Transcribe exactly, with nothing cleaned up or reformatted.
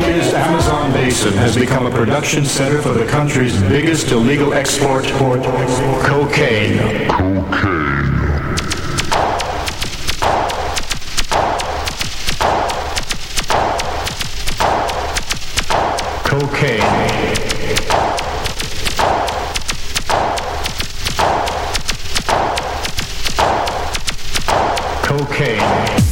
sun-kissed Amazon basin has become a production center for the country's biggest illegal export, cocaine. Cocaine. Cocaine. Cocaine.